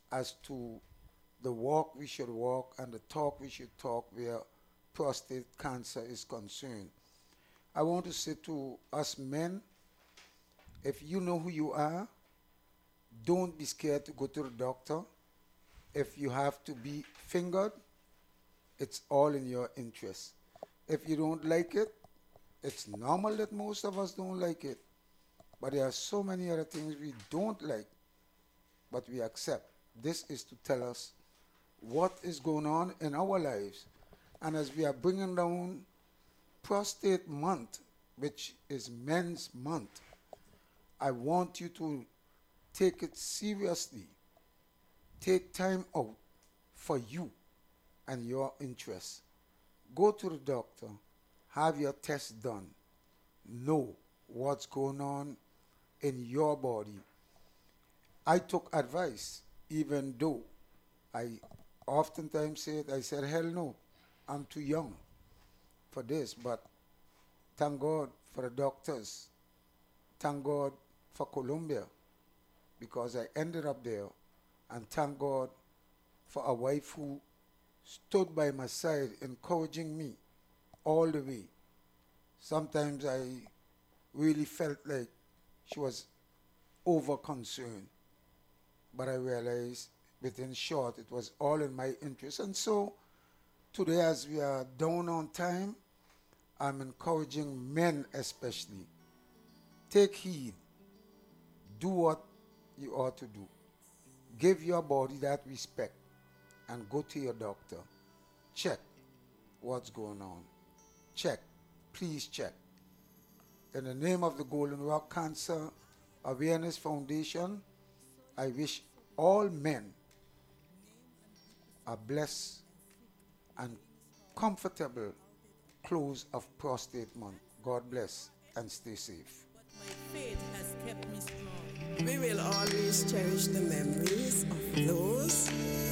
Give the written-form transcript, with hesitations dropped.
as to the walk we should walk and the talk we should talk where prostate cancer is concerned. I want to say to us men, if you know who you are, don't be scared to go to the doctor. If you have to be fingered, it's all in your interest. If you don't like it, it's normal that most of us don't like it. But there are so many other things we don't like, but we accept. This is to tell us what is going on in our lives. And as we are bringing down Prostate Month, which is Men's Month, I want you to take it seriously. Take time out for you and your interests. Go to the doctor, have your test done, know what's going on in your body. I took advice, even though I oftentimes said, I said, hell no, I'm too young for this, but thank God for the doctors. Thank God for Colombia because I ended up there, and thank God for a wife who stood by my side encouraging me all the way. Sometimes I really felt like she was over concerned, but I realized within short it was all in my interest. And so today, as we are down on time, I'm encouraging men especially. Take heed. Do what you ought to do. Give your body that respect and go to your doctor. Check what's going on. Check. Please check. In the name of the Golden Rock Cancer Awareness Foundation, I wish all men a blessed and comfortable close of Prostate Month. God bless and stay safe. My faith has kept me strong. We will always cherish the memories of those